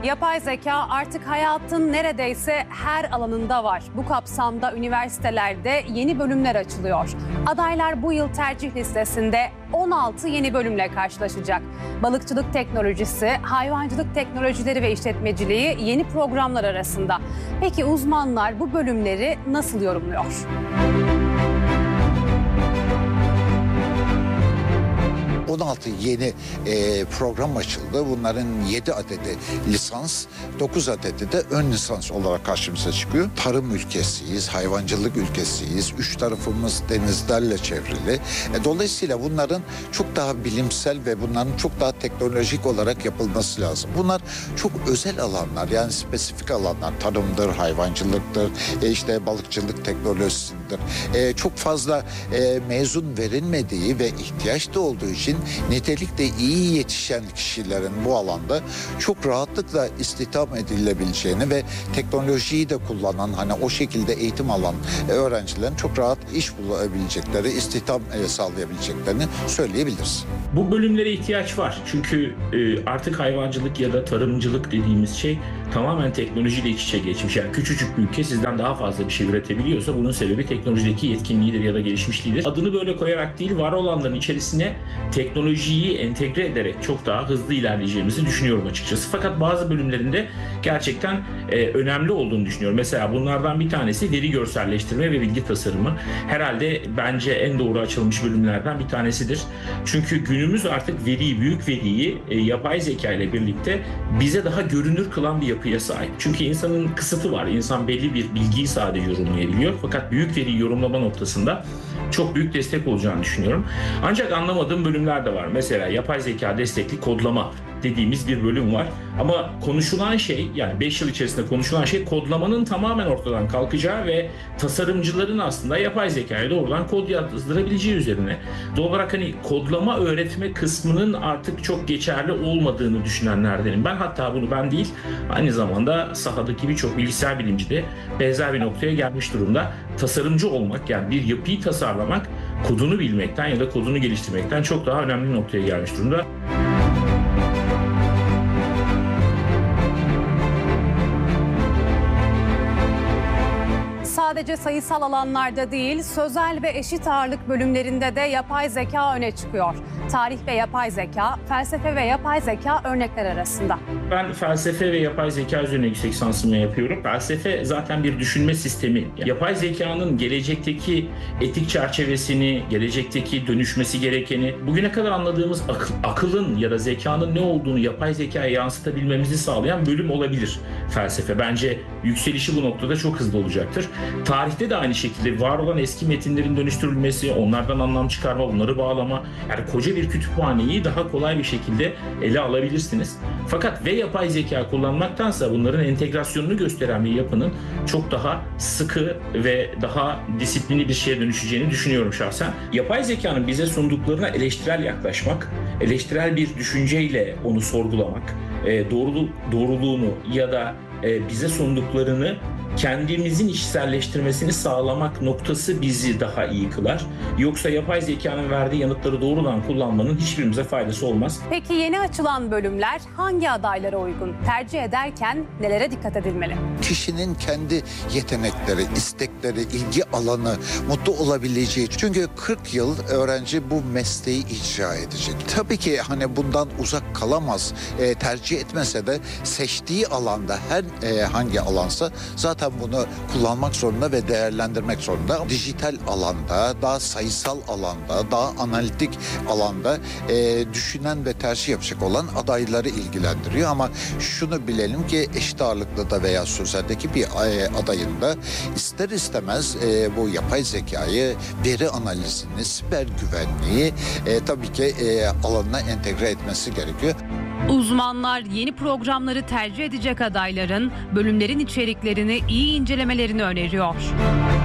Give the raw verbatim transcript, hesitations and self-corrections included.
Yapay zeka artık hayatın neredeyse her alanında var. Bu kapsamda üniversitelerde yeni bölümler açılıyor. Adaylar bu yıl tercih listesinde on altı yeni bölümle karşılaşacak. Balıkçılık teknolojisi, hayvancılık teknolojileri ve işletmeciliği yeni programlar arasında. Peki uzmanlar bu bölümleri nasıl yorumluyor? on altı yeni e, program açıldı. Bunların yedi adedi lisans, dokuz adedi de ön lisans olarak karşımıza çıkıyor. Tarım ülkesiyiz, hayvancılık ülkesiyiz. Üç tarafımız denizlerle çevrili. E, dolayısıyla bunların çok daha bilimsel ve bunların çok daha teknolojik olarak yapılması lazım. Bunlar çok özel alanlar, yani spesifik alanlar. Tarımdır, hayvancılıktır, e, işte balıkçılık teknolojisidir. E, çok fazla e, mezun verilmediği ve ihtiyaç da olduğu için nitelikte iyi yetişen kişilerin bu alanda çok rahatlıkla istihdam edilebileceğini ve teknolojiyi de kullanan, hani o şekilde eğitim alan öğrencilerin çok rahat iş bulabilecekleri, istihdam sağlayabileceklerini söyleyebiliriz. Bu bölümlere ihtiyaç var. Çünkü artık hayvancılık ya da tarımcılık dediğimiz şey tamamen teknolojiyle iç içe geçmiş. Yani küçücük bir ülke sizden daha fazla bir şey üretebiliyorsa bunun sebebi teknolojideki yetkinliğidir ya da gelişmişliğidir. Adını böyle koyarak değil, var olanların içerisine teknolojiyi entegre ederek çok daha hızlı ilerleyeceğimizi düşünüyorum açıkçası. Fakat bazı bölümlerinde gerçekten e, önemli olduğunu düşünüyorum. Mesela bunlardan bir tanesi veri görselleştirme ve bilgi tasarımı. Herhalde bence en doğru açılmış bölümlerden bir tanesidir. Çünkü günümüz artık veriyi, büyük veriyi e, yapay zeka ile birlikte bize daha görünür kılan bir yapıya sahip. Çünkü insanın kısıtı var. İnsan belli bir bilgiyi sadece yorumlayabiliyor. Fakat büyük veriyi yorumlama noktasında çok büyük destek olacağını düşünüyorum. Ancak anlamadığım bölümler de var. Mesela yapay zeka destekli kodlama dediğimiz bir bölüm var. Ama konuşulan şey, yani beş yıl içerisinde konuşulan şey kodlamanın tamamen ortadan kalkacağı ve tasarımcıların aslında yapay zekaya doğrudan kod yazdırabileceği üzerine. Doğal olarak hani kodlama öğretme kısmının artık çok geçerli olmadığını düşünenlerdenim. Ben hatta bunu ben değil, aynı zamanda sahadaki birçok bilgisayar bilimci de benzer bir noktaya gelmiş durumda. Tasarımcı olmak, yani bir yapıyı tasarlamak, kodunu bilmekten ya da kodunu geliştirmekten çok daha önemli bir noktaya gelmiş durumda. Sadece sayısal alanlarda değil, sözel ve eşit ağırlık bölümlerinde de yapay zeka öne çıkıyor. Tarih ve yapay zeka, felsefe ve yapay zeka örnekler arasında. Ben felsefe ve yapay zeka üzerine yüksek lisansımı yapıyorum. Felsefe zaten bir düşünme sistemi. Yapay zekanın gelecekteki etik çerçevesini, gelecekteki dönüşmesi gerekeni, bugüne kadar anladığımız akıl, akılın ya da zekanın ne olduğunu yapay zekaya yansıtabilmemizi sağlayan bölüm olabilir felsefe. Bence yükselişi bu noktada çok hızlı olacaktır. Tarihte de aynı şekilde var olan eski metinlerin dönüştürülmesi, onlardan anlam çıkarma, bunları bağlama, yani koca bir kütüphaneyi daha kolay bir şekilde ele alabilirsiniz. Fakat ve yapay zeka kullanmaktansa bunların entegrasyonunu gösteren bir yapının çok daha sıkı ve daha disiplinli bir şeye dönüşeceğini düşünüyorum şahsen. Yapay zekanın bize sunduklarına eleştirel yaklaşmak, eleştirel bir düşünceyle onu sorgulamak, doğrulu, doğruluğunu ya da bize sunduklarını kendimizin içselleştirmesini sağlamak noktası bizi daha iyi kılar. Yoksa yapay zekanın verdiği yanıtları doğrudan kullanmanın hiçbirimize faydası olmaz. Peki yeni açılan bölümler hangi adaylara uygun? Tercih ederken nelere dikkat edilmeli? Kişinin kendi yetenekleri, istekleri, ilgi alanı, mutlu olabileceği. Çünkü kırk yıl öğrenci bu mesleği icra edecek. Tabii ki hani bundan uzak kalamaz. E, tercih etmese de seçtiği alanda her e, hangi alansa zaten bunu kullanmak zorunda ve değerlendirmek zorunda. Dijital alanda, daha sayısal alanda, daha analitik alanda e, düşünen ve tercih yapacak olan adayları ilgilendiriyor. Ama şunu bilelim ki eşit ağırlıklı da veya sözeldeki bir e, adayın da ister istemez e, bu yapay zekayı, veri analizini, siber güvenliği e, tabii ki e, alanına entegre etmesi gerekiyor. Uzmanlar yeni programları tercih edecek adayların bölümlerin içeriklerini iyi incelemelerini öneriyor.